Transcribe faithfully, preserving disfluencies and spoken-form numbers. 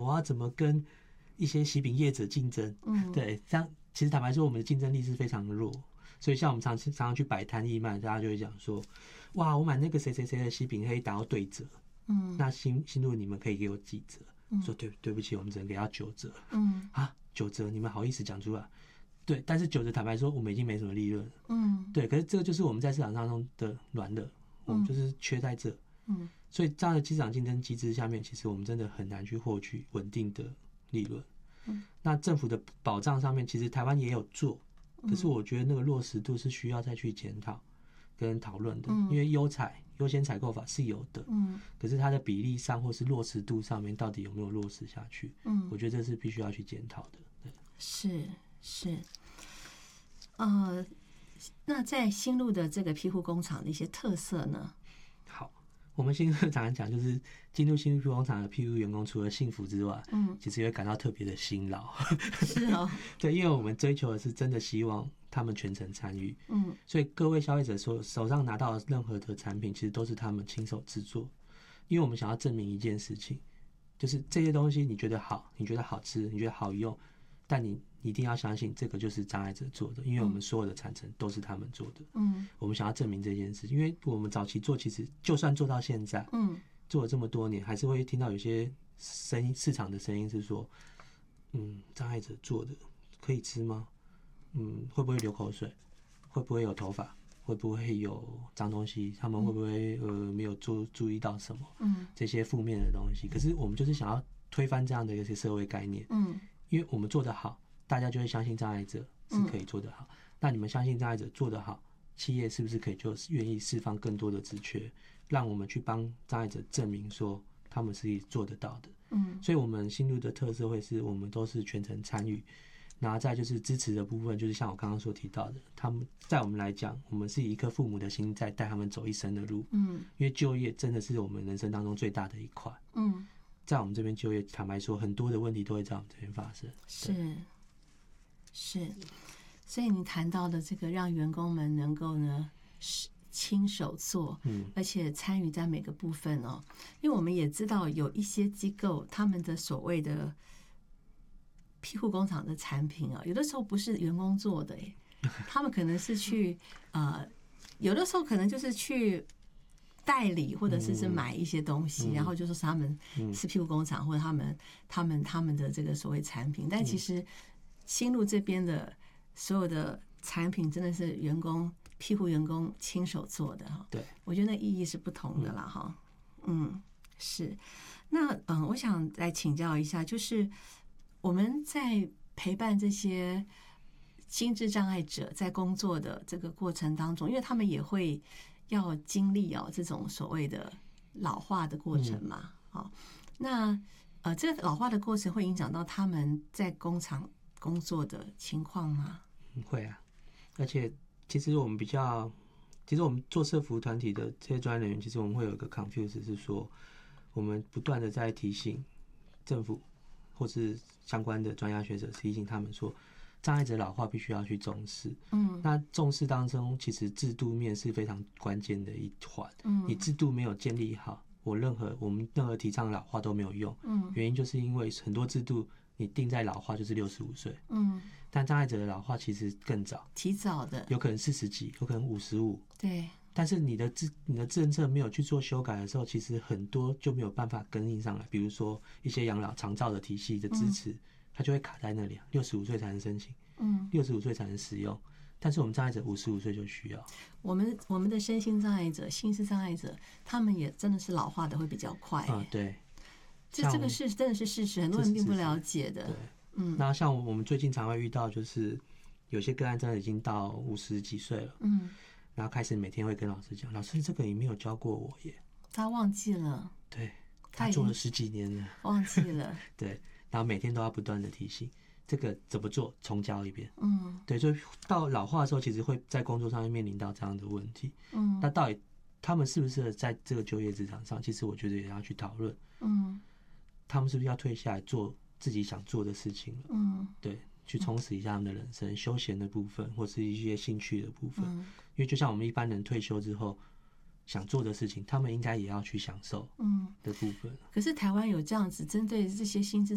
我要怎么跟一些喜饼业者竞争？嗯，对，这样其实坦白说，我们的竞争力是非常的弱。所以像我们常常常去摆摊义卖，大家就会讲说，哇，我买那个谁谁谁的喜饼可以打到对折，嗯，那新新路你们可以给我几折？嗯、说对对不起，我们只能给到九折，嗯，啊，九折你们好意思讲出来？对，但是九折坦白说，我们已经没什么利润了，嗯，对，可是这个就是我们在市场当中的软肋，我们就是缺在这，嗯，所以这样的市场竞争机制下面，其实我们真的很难去获取稳定的利润。嗯，那政府的保障上面，其实台湾也有做。可是我觉得那个落实度是需要再去检讨跟讨论的，因为优采优先采购法是有的，嗯，可是它的比例上或是落实度上面到底有没有落实下去？嗯，我觉得这是必须要去检讨的。对， 是是，呃，那在新路的这个庇护工厂的一些特色呢？ 好。我们新路常常讲，就是进入新路庇护工厂的庇护员工，除了幸福之外，嗯，其实也会感到特别的辛劳。 是哦， 对，因为我们追求的是真的希望他们全程参与，嗯，所以各位消费者手手上拿到的任何的产品，其实都是他们亲手制作。因为我们想要证明一件事情，就是这些东西你觉得好，你觉得好吃，你觉得好用，但你一定要相信这个就是障碍者做的，因为我们所有的产程都是他们做的。嗯，我们想要证明这件事，因为我们早期做，其实就算做到现在，嗯，做了这么多年，还是会听到有些声音，市场的声音是说，嗯，障碍者做的可以吃吗？嗯，会不会流口水？会不会有头发？会不会有脏东西？他们会不会呃没有注注意到什么？嗯，这些负面的东西。可是我们就是想要推翻这样的一些社会概念。嗯，因为我们做得好，大家就会相信障碍者是可以做得好。嗯、那你们相信障碍者做得好，企业是不是可以就愿意释放更多的职缺，让我们去帮障碍者证明说他们是做得到的？嗯，所以我们新路的特色会是我们都是全程参与。然后再就是支持的部分，就是像我刚刚所提到的，他们在我们来讲，我们是以一颗父母的心在带他们走一生的路。嗯，因为就业真的是我们人生当中最大的一块。嗯，在我们这边就业，坦白说，很多的问题都会在我们这边发生。 是是，所以你谈到的这个，让员工们能够呢亲手做，嗯，而且参与在每个部分哦。因为我们也知道有一些机构，他们的所谓的庇护工厂的产品啊，有的时候不是员工做的诶，他们可能是去呃，有的时候可能就是去代理或者是是买一些东西，嗯、然后就说是他们是庇护工厂或者他们他们他们的这个所谓产品，但其实新路这边的所有的产品真的是员工庇护员工亲手做的哈。 对， 我觉得那意义是不同的啦哈。嗯，是。那嗯，我想来请教一下，就是我们在陪伴这些心智障碍者在工作的这个过程当中，因为他们也会要经历哦这种所谓的老化的过程嘛。好、嗯，那呃，这个老化的过程会影响到他们在工厂工作的情况吗？ 会啊，而且其实我们比较，其实我们做社服团体的这些专业人员，其实我们会有一个 confuse 是说，我们不断的在提醒政府或是相关的专家学者，提醒他们说，障碍者老化必须要去重视。嗯，那重视当中，其实制度面是非常关键的一环。嗯，你制度没有建立好，我任何我们任何提倡老化都没有用。嗯，原因就是因为很多制度你定在老化就是六十五岁。嗯，但障碍者的老化其实更早， 提早的， 有可能四十几，有可能五十五。 对。 但是你的政你的政策没有去做修改的时候，其实很多就没有办法跟应上来。比如说一些养老长照的体系的支持，嗯、它就会卡在那里，六十五岁才能申请，嗯，六十五岁才能使用。但是我们障碍者五十五岁就需要。 我们我们的身心障碍者、心智障碍者，他们也真的是老化的会比较快。 啊，对， 这这个是真的是事实，很多人并不了解的。 对，嗯，那像我们最近常会遇到，就是有些个案真的已经到五十几岁了，嗯。然后开始每天会跟老师讲，老师这个你没有教过我耶， 他忘记了， 对，他做了十几年了， 忘记了， 对，然后每天都要不断的提醒，这个怎么做，重教一遍，嗯，对，所以到老化的时候，其实会在工作上面面临到这样的问题，嗯，那到底他们适不适合在这个就业职场上，其实我觉得也要去讨论，嗯，他们是不是要退下来做自己想做的事情了，嗯，对。去充实一下他们的人生，休闲的部分，或是一些兴趣的部分。嗯、因为就像我们一般人退休之后想做的事情，他们应该也要去享受的部分。 嗯、可是台湾有这样子针对这些心智